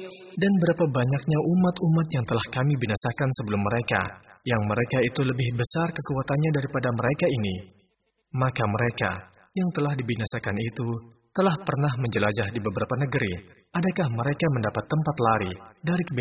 Dan berapa banyaknya umat-umat yang telah kami binasakan sebelum mereka, yang mereka itu lebih besar kekuatannya daripada mereka ini. Maka mereka yang telah dibinasakan itu telah pernah menjelajah di beberapa negeri. Adakah mereka mendapat tempat lari dari kebinasan